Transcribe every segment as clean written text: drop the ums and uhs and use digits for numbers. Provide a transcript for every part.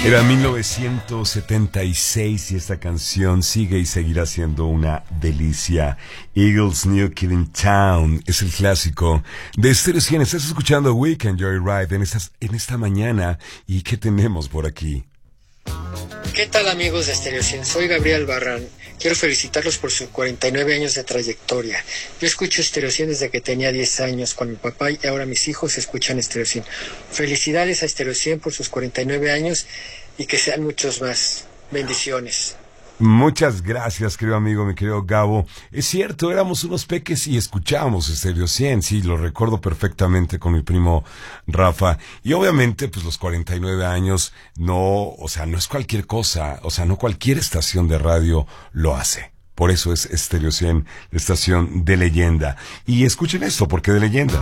Era 1976 y esta canción sigue y seguirá siendo una delicia. Eagles New Kid in Town es el clásico de Stereo 100. Estás escuchando Weekend Joyride en esta mañana. ¿Y qué tenemos por aquí? ¿Qué tal, amigos de Stereo 100? Soy Gabriel Barran. Quiero felicitarlos por sus 49 años de trayectoria. Yo escucho Stereo 100 desde que tenía 10 años con mi papá y ahora mis hijos escuchan Stereo 100. Felicidades a Stereo 100 por sus 49 años y que sean muchos más. Bendiciones. Muchas gracias, querido amigo, mi querido Gabo. Es cierto, éramos unos peques y escuchábamos Stereo 100, sí, lo recuerdo perfectamente con mi primo Rafa. Y obviamente, pues los 49 años, no es cualquier cosa, no cualquier estación de radio lo hace. Por eso es Stereo 100, la estación de leyenda. Y escuchen esto, porque de leyenda.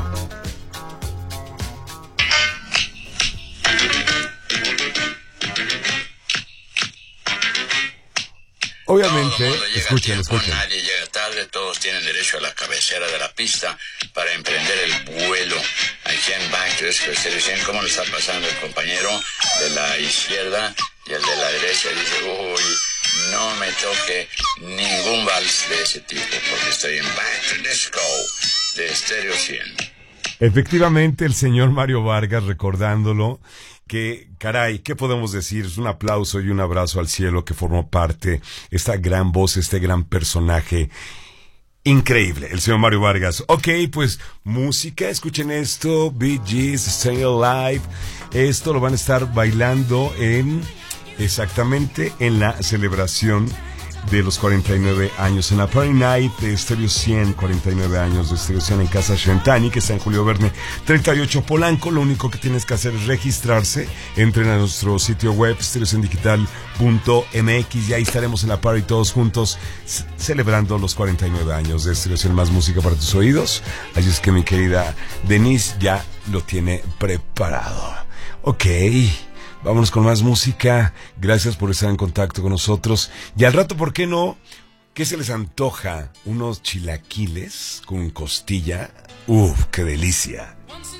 Obviamente, escuchen. Nadie llega tarde, todos tienen derecho a la cabecera de la pista para emprender el vuelo. Aquí en Back to Stereo 100, ¿cómo le está pasando el compañero de la izquierda y el de la derecha? Dice, uy, no me toque ningún vals de ese tipo, porque estoy en Back to Disco de Stereo 100. Efectivamente, el señor Mario Vargas recordándolo. Que, caray, ¿qué podemos decir? Es un aplauso y un abrazo al cielo que formó parte, esta gran voz, este gran personaje increíble, el señor Mario Vargas. Ok, pues, música, escuchen esto, Bee Gees, Stay Alive, esto lo van a estar bailando exactamente en la celebración de los 49 años, en la Party Night de Stereo 100, 49 años de Stereo 100 en Casa Shentani, que está en Julio Verne 38 Polanco. Lo único que tienes que hacer es registrarse. Entren a nuestro sitio web stereociendigital.mx y ahí estaremos en la party todos juntos celebrando los 49 años de Stereo 100, más música para tus oídos. Así es que mi querida Denise ya lo tiene preparado. Ok, vámonos con más música. Gracias por estar en contacto con nosotros. Y al rato, ¿por qué no? ¿Qué se les antoja? ¿Unos chilaquiles con costilla? ¡Uf, qué delicia!